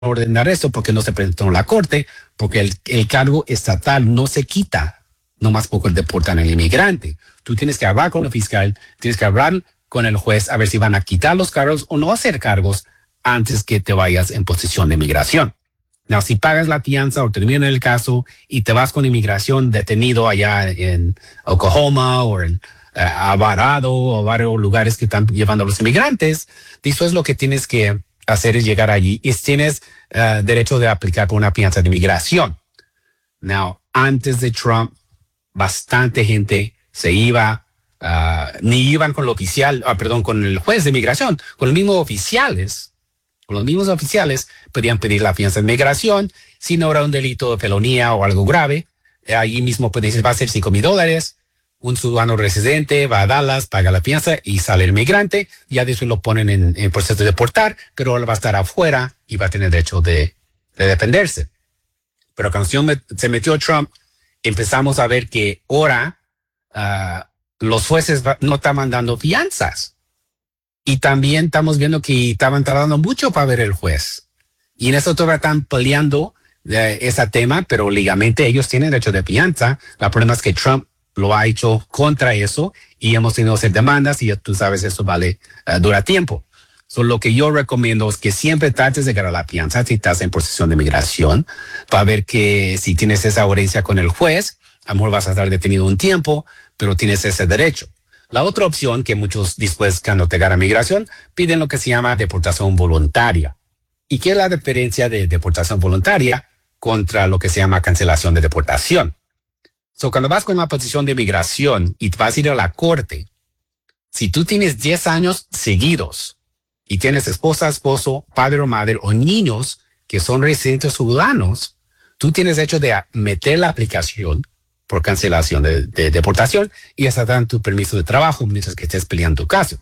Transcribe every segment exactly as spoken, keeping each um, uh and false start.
ordenar esto porque no se presentó en la corte, porque el, el cargo estatal no se quita, nomás porque deportan al inmigrante. Tú tienes que hablar con el fiscal, tienes que hablar con el juez a ver si van a quitar los cargos o no hacer cargos antes que te vayas en posición de inmigración. Now, si pagas la fianza o termina el caso y te vas con inmigración detenido allá en Oklahoma o en uh, Alvarado o varios lugares que están llevando a los inmigrantes, después lo que tienes que hacer es llegar allí y tienes uh, derecho de aplicar por una fianza de inmigración. Now, antes de Trump, bastante gente se iba, uh, ni iban con el oficial, uh, perdón, con el juez de inmigración, con los mismos oficiales, con los mismos oficiales podían pedir la fianza de inmigración. Si no era un delito de felonía o algo grave, eh, allí mismo pueden decir, va a ser cinco mil dólares. Un ciudadano residente va a Dallas, paga la fianza y sale el migrante. Ya después lo ponen en, en proceso de deportar, pero él va a estar afuera y va a tener derecho de, de defenderse. Pero cuando se metió Trump, empezamos a ver que ahora uh, los jueces no estaban dando fianzas. Y también estamos viendo que estaban tardando mucho para ver el juez. Y en eso todavía están peleando eh, ese tema, pero legalmente ellos tienen derecho de fianza. El problema es que Trump lo ha hecho contra eso y hemos tenido que hacer demandas y ya tú sabes, eso vale, uh, dura tiempo. So, lo que yo recomiendo es que siempre trates de ganar la fianza si estás en posición de migración para ver que si tienes esa audiencia con el juez, a lo mejor vas a estar detenido un tiempo, pero tienes ese derecho. La otra opción que muchos después cuando te gana migración piden lo que se llama deportación voluntaria. ¿Y qué es la diferencia de deportación voluntaria contra lo que se llama cancelación de deportación? So, cuando vas con una posición de migración y vas a ir a la corte, si tú tienes diez años seguidos y tienes esposa, esposo, padre o madre o niños que son residentes ciudadanos, tú tienes derecho de meter la aplicación por cancelación de, de deportación y hasta dan tu permiso de trabajo mientras que estés peleando tu caso.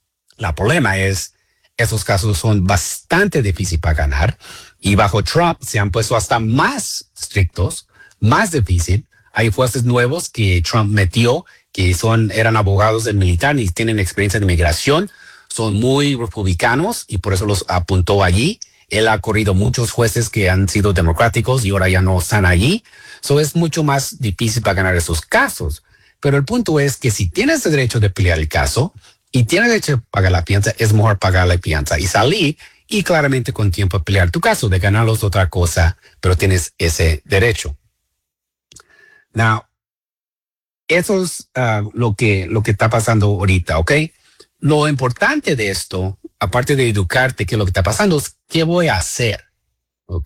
El problema es, esos casos son bastante difíciles para ganar y bajo Trump se han puesto hasta más estrictos, más difícil. Hay jueces nuevos que Trump metió que son, eran abogados del militar y tienen experiencia de inmigración, son muy republicanos y por eso los apuntó allí. Él ha corrido muchos jueces que han sido democráticos y ahora ya no están allí. So es mucho más difícil para ganar esos casos. Pero el punto es que si tienes el derecho de pelear el caso y tienes el derecho de pagar la fianza, es mejor pagar la fianza y salir y claramente con tiempo pelear tu caso. De ganarlos otra cosa, pero tienes ese derecho. Now, eso es uh, lo que, lo que está pasando ahorita, ¿ok? Lo importante de esto, aparte de educarte qué es lo que está pasando, es qué voy a hacer, ¿ok?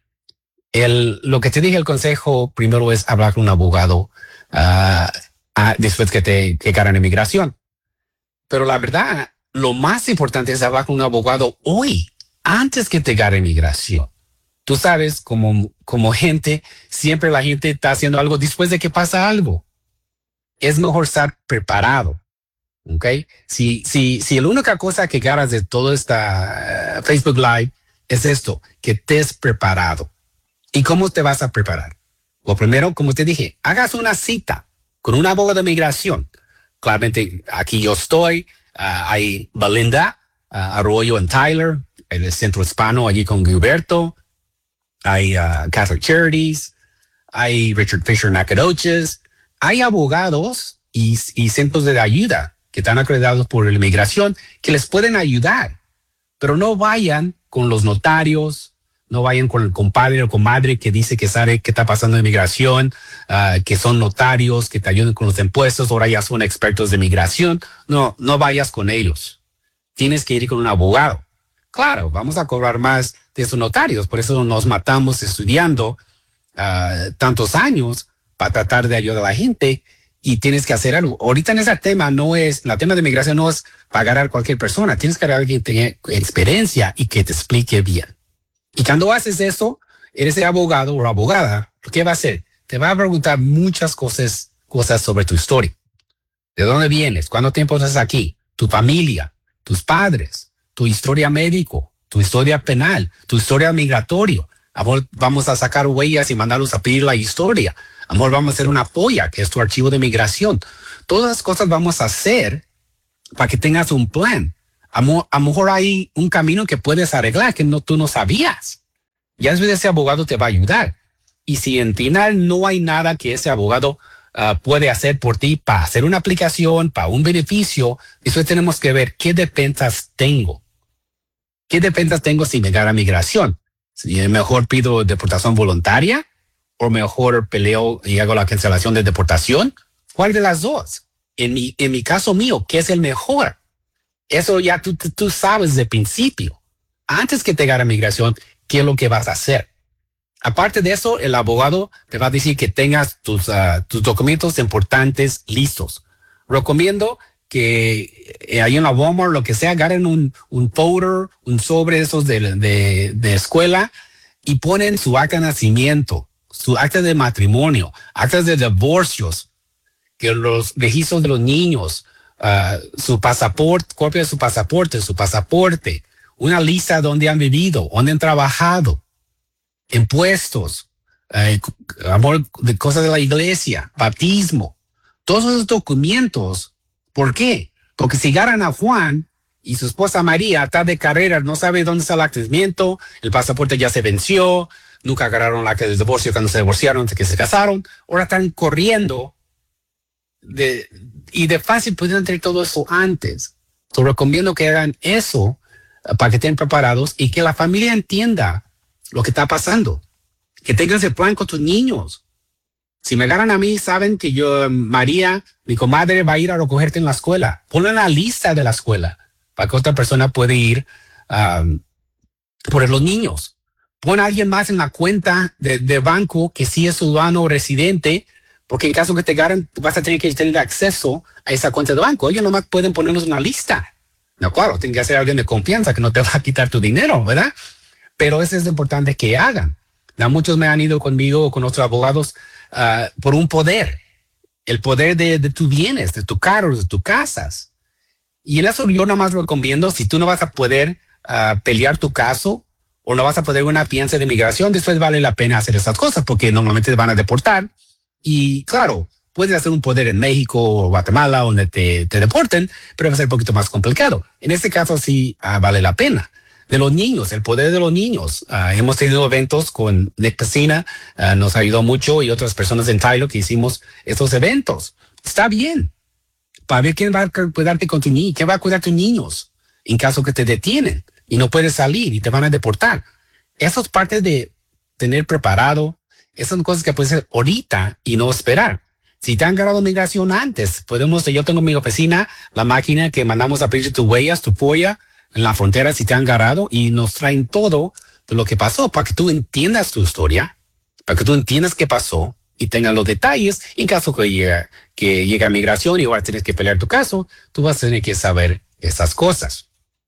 El, lo que te dije, el consejo primero es hablar con un abogado uh, uh, después que te que ganan inmigración. Pero la verdad, lo más importante es hablar con un abogado hoy, antes que te gane inmigración. Tú sabes, como, como gente, siempre la gente está haciendo algo después de que pasa algo. Es mejor estar preparado. ¿Ok? Si, si, si la única cosa que ganas de todo esta uh, Facebook Live es esto, que estés preparado. ¿Y cómo te vas a preparar? Lo primero, como te dije, hagas una cita con un abogado de migración. Claramente, aquí yo estoy, uh, hay Belinda uh, Arroyo en Tyler, en el Centro Hispano, allí con Gilberto, hay uh, Catholic Charities, hay Richard Fisher en Nacogdoches, hay abogados y, y centros de ayuda que están acreditados por la inmigración, que les pueden ayudar. Pero no vayan con los notarios, no vayan con el compadre o comadre que dice que sabe qué está pasando en migración, uh, que son notarios, que te ayudan con los impuestos, ahora ya son expertos de migración. No, no vayas con ellos. Tienes que ir con un abogado. Claro, vamos a cobrar más de esos notarios, por eso nos matamos estudiando uh, tantos años para tratar de ayudar a la gente. Y tienes que hacer algo. Ahorita en ese tema no es, la tema de migración no es pagar a cualquier persona. Tienes que agarrar a alguien que tenga experiencia y que te explique bien. Y cuando haces eso, eres el abogado o abogada, ¿qué va a hacer? Te va a preguntar muchas cosas, cosas sobre tu historia. ¿De dónde vienes? ¿Cuánto tiempo estás aquí? Tu familia, tus padres, tu historia médico, tu historia penal, tu historia migratoria. Amor, vamos a sacar huellas y mandarlos a pedir la historia. Amor, vamos a hacer una polla, que es tu archivo de migración. Todas las cosas vamos a hacer para que tengas un plan. A lo mejor hay un camino que puedes arreglar que no, tú no sabías. Ya después ese abogado te va a ayudar. Y si en final no hay nada que ese abogado uh, puede hacer por ti para hacer una aplicación, para un beneficio, después tenemos que ver qué defensas tengo. ¿Qué defensas tengo si me gana migración? Si mejor pido deportación voluntaria o mejor peleo y hago la cancelación de deportación. ¿Cuál de las dos? En mi, en mi caso mío, ¿qué es el mejor? Eso ya tú, tú sabes de principio. Antes que te gane migración, ¿qué es lo que vas a hacer? Aparte de eso, el abogado te va a decir que tengas tus, uh, tus documentos importantes listos. Recomiendo que eh, ahí en la Walmart, lo que sea, agarren un, un folder, un sobre de esos de, de, de escuela y ponen su acta de nacimiento, su acta de matrimonio, actas de divorcios, que los registros de los niños, uh, su pasaporte, copia de su pasaporte, su pasaporte, una lista de dónde han vivido, dónde han trabajado, impuestos, eh, amor de cosas de la iglesia, bautismo, todos esos documentos. ¿Por qué? Porque si agarran a Juan y su esposa María está de carrera, no sabe dónde está el acta de nacimiento, el pasaporte ya se venció, nunca agarraron la acta de divorcio cuando se divorciaron, antes que se casaron, ahora están corriendo de, y de fácil pueden tener todo eso antes. Yo recomiendo que hagan eso uh, para que estén preparados y que la familia entienda lo que está pasando, que tengas el plan con tus niños. Si me ganan a mí, saben que yo, María, mi comadre, va a ir a recogerte en la escuela. Ponle la lista de la escuela para que otra persona pueda ir um, por los niños. Pon a alguien más en la cuenta de, de banco que sí es ciudadano o residente, porque en caso que te ganen, vas a tener que tener acceso a esa cuenta de banco. Ellos nomás pueden ponernos una lista. No, claro, tiene que ser alguien de confianza que no te va a quitar tu dinero, ¿verdad? Pero eso es importante que hagan. Ya muchos me han ido conmigo o con otros abogados uh, por un poder, el poder de, de tus bienes, de tus carros, de tus casas. Y en eso yo nada más recomiendo, si tú no vas a poder uh, pelear tu caso o no vas a poder una fianza de migración, después vale la pena hacer esas cosas porque normalmente te van a deportar. Y claro, puedes hacer un poder en México o Guatemala donde te, te deporten, pero va a ser un poquito más complicado. En este caso sí uh, vale la pena. De los niños, el poder de los niños. Uh, hemos tenido eventos con Nick Pesina, uh, nos ayudó mucho, y otras personas en Tyler que hicimos estos eventos. Está bien. Para ver quién va a cuidarte con tu niño, quién va a cuidar a tus niños en caso que te detienen y no puedes salir y te van a deportar. Eso es parte de tener preparado. Esas son cosas que puedes hacer ahorita y no esperar. Si te han ganado migración antes, podemos, yo tengo en mi oficina la máquina que mandamos a pedir tus huellas, tu polla, en la frontera si te han agarrado y nos traen todo de lo que pasó para que tú entiendas tu historia, para que tú entiendas qué pasó y tengas los detalles. En caso que llegue, que llegue a migración y ahora tienes que pelear tu caso, tú vas a tener que saber esas cosas.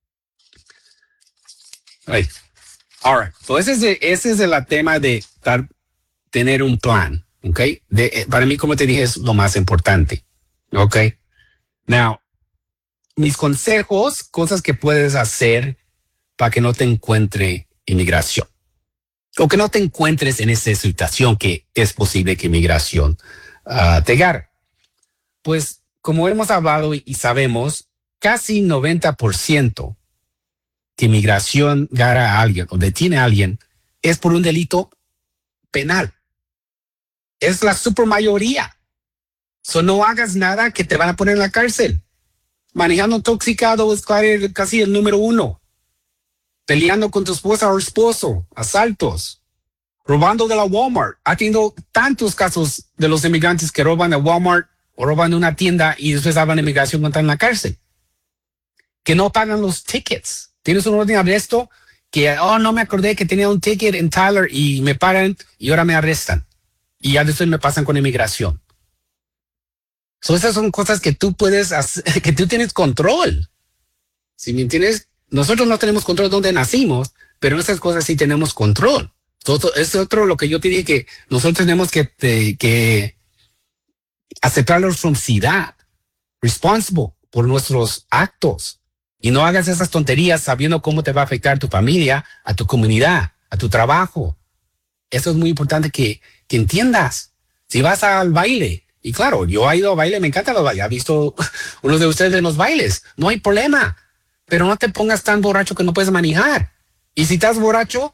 Right. All right. So ese es, el, ese es el tema de dar, tener un plan. Okay. De, para mí, como te dije, es lo más importante. Okay. Now, mis consejos, cosas que puedes hacer para que no te encuentre inmigración o que no te encuentres en esa situación que es posible que inmigración uh, te agarre. Pues como hemos hablado y, y sabemos, casi noventa por ciento que inmigración agarra a alguien o detiene a alguien es por un delito penal. Es la supermayoría. So no hagas nada que te van a poner en la cárcel. Manejando intoxicado es casi el número uno. Peleando con tu esposa o esposo, asaltos, robando de la Walmart. Ha tenido tantos casos de los inmigrantes que roban de Walmart o roban de una tienda y después hablan de inmigración cuando están en la cárcel. Que no pagan los tickets. Tienes un orden de arresto que, oh, no me acordé que tenía un ticket en Tyler y me paran y ahora me arrestan. Y ya después me pasan con inmigración. So, esas son cosas que tú puedes hacer, que tú tienes control. Si me entiendes, nosotros no tenemos control de dónde nacimos, pero en esas cosas sí tenemos control. So, es otro lo que yo te dije, que nosotros tenemos que, te, que aceptar la responsabilidad, responsible por nuestros actos. Y no hagas esas tonterías sabiendo cómo te va a afectar a tu familia, a tu comunidad, a tu trabajo. Eso es muy importante que, que entiendas. Si vas al baile, y claro, yo he ido a baile, me encanta los bailes, he visto uno de ustedes en los bailes, no hay problema, pero no te pongas tan borracho que no puedes manejar. Y si estás borracho,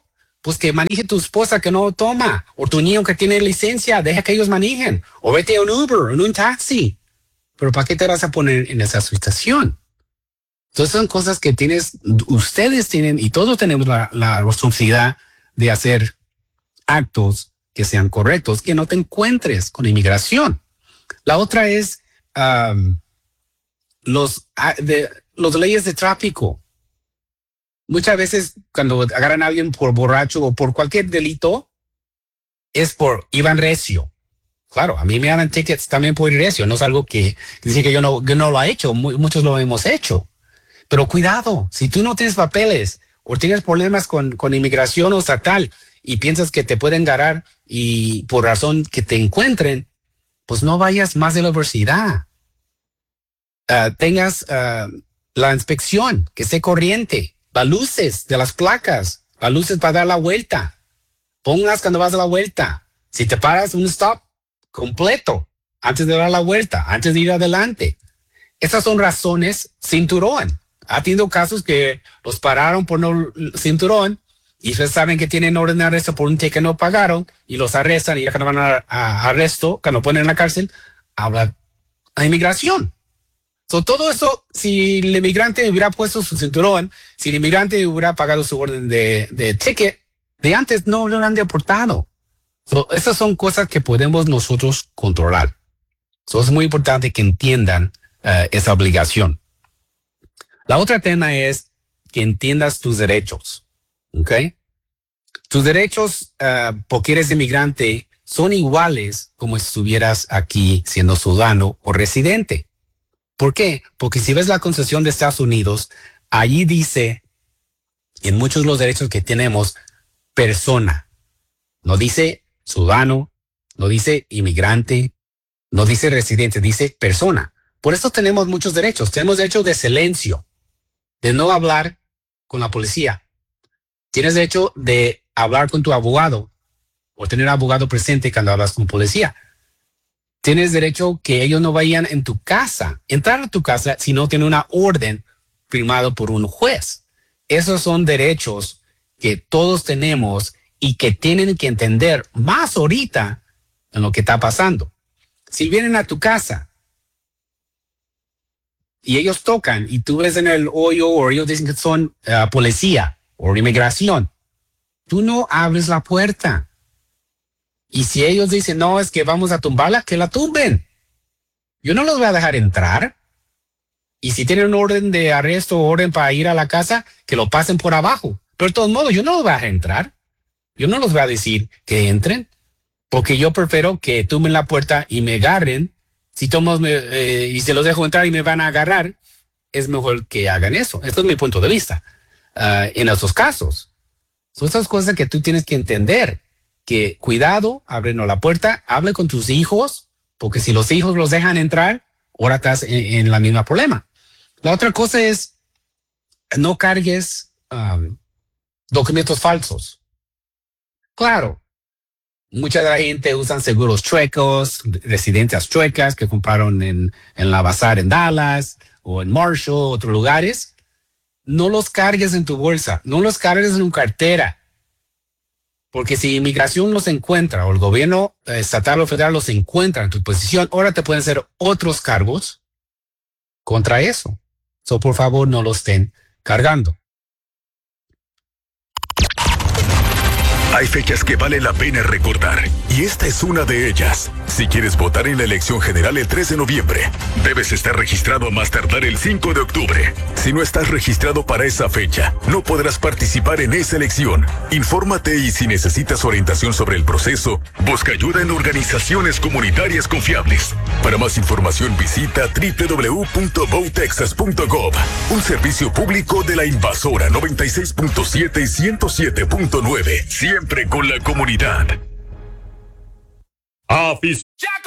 pues que maneje tu esposa que no toma, o tu niño que tiene licencia, deja que ellos manejen, o vete a un Uber, en un taxi. Pero ¿para qué te vas a poner en esa situación? Entonces son cosas que tienes, ustedes tienen, y todos tenemos la, la responsabilidad de hacer actos que sean correctos, que no te encuentres con inmigración. La otra es um, los, de, los leyes de tráfico. Muchas veces cuando agarran a alguien por borracho o por cualquier delito, es por iban recio. Claro, a mí me dan tickets también por ir recio. No es algo que, que dice que yo no, yo no lo he hecho. Muy, muchos lo hemos hecho. Pero cuidado, si tú no tienes papeles o tienes problemas con, con inmigración o estatal y piensas que te pueden ganar y por razón que te encuentren, pues no vayas más de la velocidad. Uh, tengas uh, la inspección, que esté corriente, las luces de las placas, las luces para dar la vuelta. Pongas cuando vas a la vuelta. Si te paras, un stop completo antes de dar la vuelta, antes de ir adelante. Esas son razones cinturón. Ha tenido casos que los pararon por no cinturón y ustedes saben que tienen orden de arresto por un ticket que no pagaron y los arrestan y ya cuando van a, a arresto, cuando ponen en la cárcel, habla a inmigración. So, todo eso, si el inmigrante hubiera puesto su cinturón, si el inmigrante hubiera pagado su orden de, de ticket, de antes no lo han deportado. So, esas son cosas que podemos nosotros controlar. So, es muy importante que entiendan uh, esa obligación. La otra tema es que entiendas tus derechos, ¿ok? Tus derechos, uh, porque eres inmigrante, son iguales como si estuvieras aquí siendo ciudadano o residente. ¿Por qué? Porque si ves la Constitución de Estados Unidos, allí dice, en muchos de los derechos que tenemos, persona. No dice ciudadano, no dice inmigrante, no dice residente, dice persona. Por eso tenemos muchos derechos. Tenemos derecho de silencio, de no hablar con la policía. Tienes derecho de hablar con tu abogado o tener un abogado presente cuando hablas con policía. Tienes derecho que ellos no vayan en tu casa, entrar a tu casa si no tiene una orden firmado por un juez. Esos son derechos que todos tenemos y que tienen que entender más ahorita en lo que está pasando. Si vienen a tu casa y ellos tocan y tú ves en el hoyo o ellos dicen que son uh, policía o inmigración, tú no abres la puerta. Y si ellos dicen, no, es que vamos a tumbarla, que la tumben. Yo no los voy a dejar entrar. Y si tienen un orden de arresto o orden para ir a la casa, que lo pasen por abajo. Pero de todos modos, yo no los voy a dejar entrar. Yo no los voy a decir que entren, porque yo prefiero que tumben la puerta y me agarren. Si tomo eh, y se los dejo entrar y me van a agarrar, es mejor que hagan eso. Esto es mi punto de vista. Uh, en esos casos, son esas cosas que tú tienes que entender. Que cuidado, ábrenos la puerta, hable con tus hijos, porque si los hijos los dejan entrar, ahora estás en, en la misma problema. La otra cosa es, no cargues um, documentos falsos. Claro, mucha de la gente usan seguros chuecos, residencias chuecas que compraron en, en la Bazar en Dallas o en Marshall, otros lugares. No los cargues en tu bolsa, no los cargues en tu cartera. Porque si inmigración los encuentra o el gobierno estatal o federal los encuentra en tu posición, ahora te pueden hacer otros cargos contra eso. So, por favor, no los estén cargando. Hay fechas que vale la pena recordar, y esta es una de ellas. Si quieres votar en la elección general el tres de noviembre, debes estar registrado a más tardar el cinco de octubre. Si no estás registrado para esa fecha, no podrás participar en esa elección. Infórmate y si necesitas orientación sobre el proceso, busca ayuda en organizaciones comunitarias confiables. Para más información visita doble u doble u doble u punto vote texas punto gov, un servicio público de la Invasora noventa y seis punto siete y ciento siete punto nueve. Siempre con la comunidad. Office.